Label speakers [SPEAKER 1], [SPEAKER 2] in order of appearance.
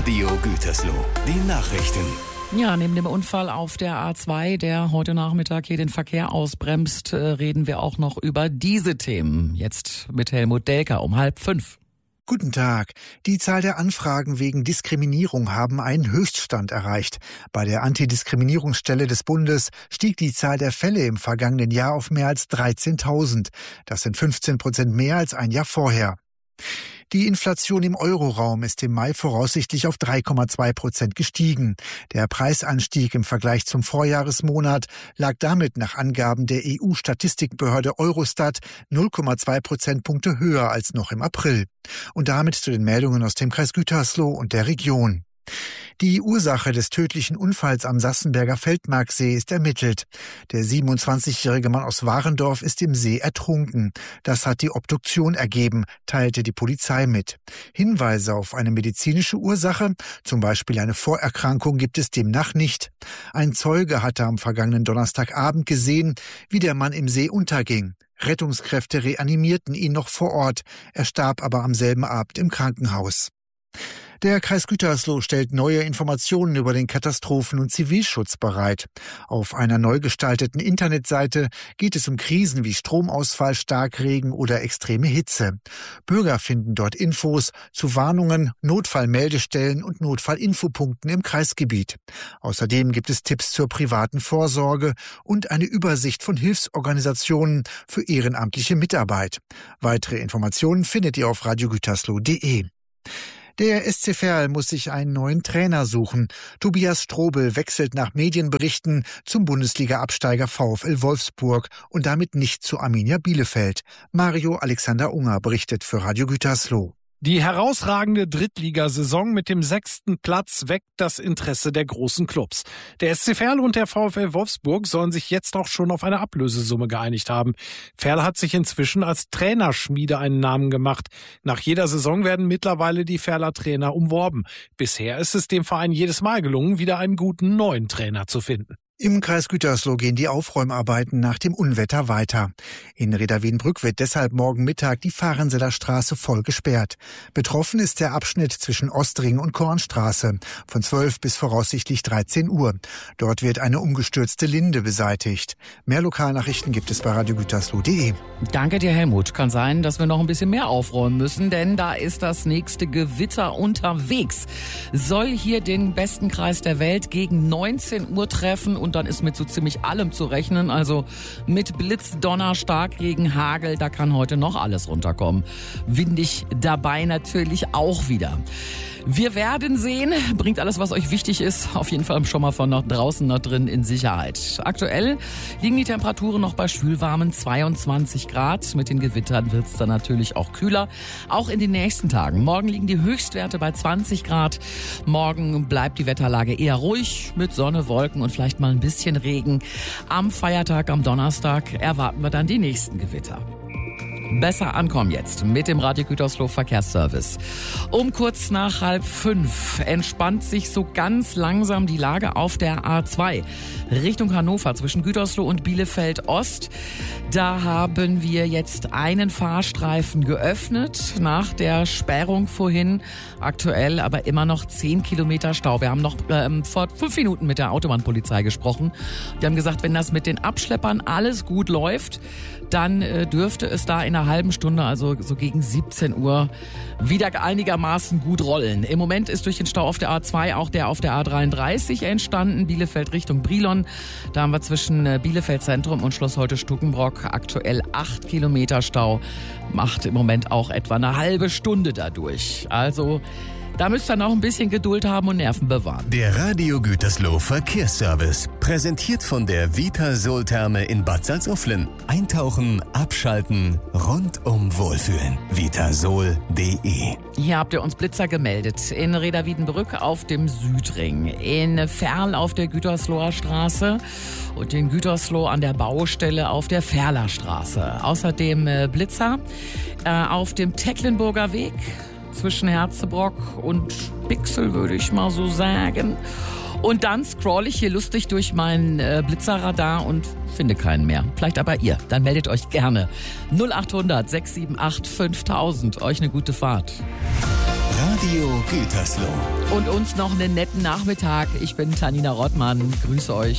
[SPEAKER 1] Radio Gütersloh. Die Nachrichten.
[SPEAKER 2] Ja, neben dem Unfall auf der A2, der heute Nachmittag hier den Verkehr ausbremst, reden wir auch noch über diese Themen. Jetzt mit Helmut Delker um 4:30.
[SPEAKER 3] Guten Tag. Die Zahl der Anfragen wegen Diskriminierung haben einen Höchststand erreicht. Bei der Antidiskriminierungsstelle des Bundes stieg die Zahl der Fälle im vergangenen Jahr auf mehr als 13.000. Das sind 15% mehr als ein Jahr vorher. Die Inflation im Euroraum ist im Mai voraussichtlich auf 3,2% gestiegen. Der Preisanstieg im Vergleich zum Vorjahresmonat lag damit nach Angaben der EU-Statistikbehörde Eurostat 0,2 Prozentpunkte höher als noch im April. Und damit zu den Meldungen aus dem Kreis Gütersloh und der Region. Die Ursache des tödlichen Unfalls am Sassenberger Feldmarksee ist ermittelt. Der 27-jährige Mann aus Warendorf ist im See ertrunken. Das hat die Obduktion ergeben, teilte die Polizei mit. Hinweise auf eine medizinische Ursache, zum Beispiel eine Vorerkrankung, gibt es demnach nicht. Ein Zeuge hatte am vergangenen Donnerstagabend gesehen, wie der Mann im See unterging. Rettungskräfte reanimierten ihn noch vor Ort. Er starb aber am selben Abend im Krankenhaus. Der Kreis Gütersloh stellt neue Informationen über den Katastrophen- und Zivilschutz bereit. Auf einer neu gestalteten Internetseite geht es um Krisen wie Stromausfall, Starkregen oder extreme Hitze. Bürger finden dort Infos zu Warnungen, Notfallmeldestellen und Notfallinfopunkten im Kreisgebiet. Außerdem gibt es Tipps zur privaten Vorsorge und eine Übersicht von Hilfsorganisationen für ehrenamtliche Mitarbeit. Weitere Informationen findet ihr auf radiogütersloh.de. Der SC Verl muss sich einen neuen Trainer suchen. Tobias Strobel wechselt nach Medienberichten zum Bundesliga-Absteiger VfL Wolfsburg und damit nicht zu Arminia Bielefeld. Mario Alexander Unger berichtet für Radio Gütersloh.
[SPEAKER 4] Die herausragende Drittligasaison mit dem 6. Platz weckt das Interesse der großen Clubs. Der SC Verl und der VfL Wolfsburg sollen sich jetzt auch schon auf eine Ablösesumme geeinigt haben. Verl hat sich inzwischen als Trainerschmiede einen Namen gemacht. Nach jeder Saison werden mittlerweile die Verler Trainer umworben. Bisher ist es dem Verein jedes Mal gelungen, wieder einen guten neuen Trainer zu finden.
[SPEAKER 3] Im Kreis Gütersloh gehen die Aufräumarbeiten nach dem Unwetter weiter. In Reda-Wiedenbrück wird deshalb morgen Mittag die Fahrenseller Straße voll gesperrt. Betroffen ist der Abschnitt zwischen Ostring und Kornstraße von 12 bis voraussichtlich 13 Uhr. Dort wird eine umgestürzte Linde beseitigt. Mehr Lokalnachrichten gibt es bei radiogütersloh.de.
[SPEAKER 2] Danke dir, Helmut. Kann sein, dass wir noch ein bisschen mehr aufräumen müssen, denn da ist das nächste Gewitter unterwegs. Soll hier den besten Kreis der Welt gegen 19 Uhr treffen und dann ist mit so ziemlich allem zu rechnen. Also mit Blitz, Donner, Starkregen, Hagel, da kann heute noch alles runterkommen. Windig dabei natürlich auch wieder. Wir werden sehen, bringt alles, was euch wichtig ist, auf jeden Fall schon mal von nach draußen, nach drin in Sicherheit. Aktuell liegen die Temperaturen noch bei schwülwarmen 22 Grad. Mit den Gewittern wird es dann natürlich auch kühler. Auch in den nächsten Tagen. Morgen liegen die Höchstwerte bei 20 Grad. Morgen bleibt die Wetterlage eher ruhig mit Sonne, Wolken und vielleicht mal ein bisschen Regen. Am Feiertag, am Donnerstag, erwarten wir dann die nächsten Gewitter. Besser ankommen jetzt mit dem Radio Gütersloh Verkehrsservice. Um kurz nach 4:30 entspannt sich so ganz langsam die Lage auf der A2 Richtung Hannover zwischen Gütersloh und Bielefeld Ost. Da haben wir jetzt einen Fahrstreifen geöffnet nach der Sperrung vorhin. Aktuell aber immer noch 10 Kilometer Stau. Wir haben noch vor 5 Minuten mit der Autobahnpolizei gesprochen. Die haben gesagt, wenn das mit den Abschleppern alles gut läuft, dann dürfte es da in einer halben Stunde, also so gegen 17 Uhr, wieder einigermaßen gut rollen. Im Moment ist durch den Stau auf der A2 auch der auf der A33 entstanden, Bielefeld Richtung Brilon. Da haben wir zwischen Bielefeld Zentrum und Schloss Holte-Stukenbrock aktuell 8 Kilometer Stau. Macht im Moment auch etwa eine halbe Stunde dadurch. Also da müsst ihr noch ein bisschen Geduld haben und Nerven bewahren.
[SPEAKER 1] Der Radio Gütersloh Verkehrsservice. Präsentiert von der Vitasol-Therme in Bad Salzuflen. Eintauchen, abschalten, rundum wohlfühlen. Vitasol.de.
[SPEAKER 2] Hier habt ihr uns Blitzer gemeldet. In Reda-Wiedenbrück auf dem Südring. In Verl auf der Gütersloher Straße. Und in Gütersloh an der Baustelle auf der Verler Straße. Außerdem Blitzer auf dem Tecklenburger Weg zwischen Herzebrock und Pixel, würde ich mal so sagen. Und dann scroll ich hier lustig durch mein Blitzerradar und finde keinen mehr. Vielleicht aber ihr. Dann meldet euch gerne. 0800 678 5000. Euch eine gute Fahrt.
[SPEAKER 1] Radio Gütersloh.
[SPEAKER 2] Und uns noch einen netten Nachmittag. Ich bin Tanina Rottmann. Grüße euch.